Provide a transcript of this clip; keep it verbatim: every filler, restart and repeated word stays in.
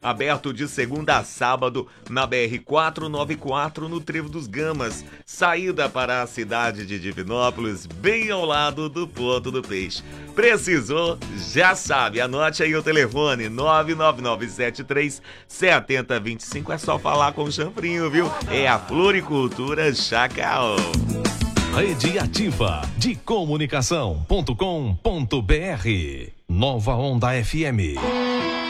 aberto de segunda a sábado na B R quatrocentos e noventa e quatro, no Trevo dos Gamas, saída para a cidade de Divinópolis, bem ao lado do Porto do Peixe. Precisou? Já sabe, anote aí o telefone nove nove nove sete três sete zero dois cinco, é só falar com o Chanfrinho, viu? É a Floricultura Chacal. Rede Ativa de comunicação ponto com ponto br. Nova Onda F M.